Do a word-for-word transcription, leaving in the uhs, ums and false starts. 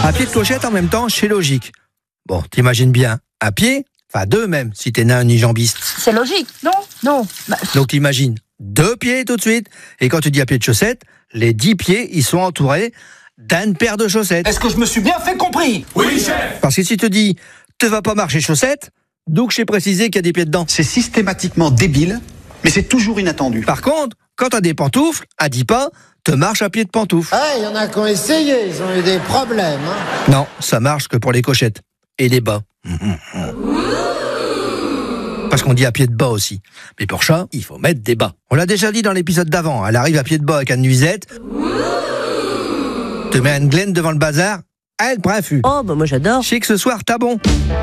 À pied de clochette en même temps, c'est logique. Bon, t'imagines bien, à pied, enfin deux même, si t'es nain ni jambiste. C'est logique, non Non. Bah... Donc t'imagines deux pieds tout de suite. Et quand tu dis à pied de chaussettes, les dix pieds, ils sont entourés d'une paire de chaussettes. Est-ce que je me suis bien fait compris? Oui, chef. Parce que si tu dis, te vas pas marcher chaussettes, donc j'ai précisé qu'il y a des pieds dedans. C'est systématiquement débile, mais c'est toujours inattendu. Par contre, quand t'as des pantoufles, à dix pas, te marche à pied de pantoufles. Ah, il y en a qui ont essayé, ils ont eu des problèmes. Hein. Non, ça marche que pour les cochettes. Et les bas. Parce qu'on dit à pied de bas aussi. Mais pour chat, il faut mettre des bas. On l'a déjà dit dans l'épisode d'avant, elle arrive à pied de bas avec une nuisette, te met une glaine devant le bazar, elle prend un fût. Oh, bah moi j'adore. Je sais que ce soir, t'as bon.